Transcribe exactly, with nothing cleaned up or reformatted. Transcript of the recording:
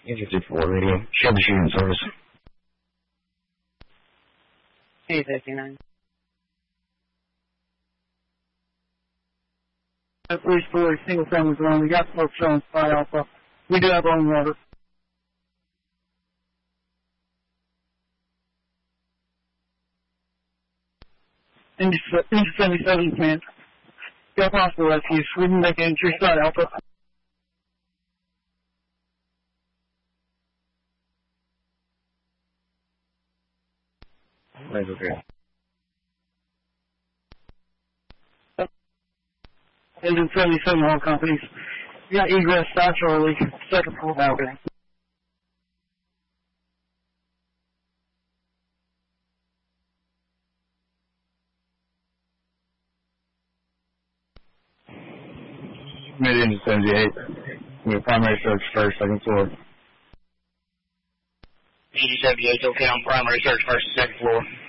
Engine fifty-four radio. Show the shooting service. T fifty-nine. Three story, single family dwelling. We got smoke showing Spy Alpha. We do have our own water. Engine seventy-seven, man. Got possible rescue. We can make entry, Spy Alpha. Right, okay. Engine seventy-seven, all companies. We got egress, South Charlie, second floor balcony. Mid engine seventy-eight. We have primary search first, second floor. Engine seventy-eight, okay on primary search first, second floor.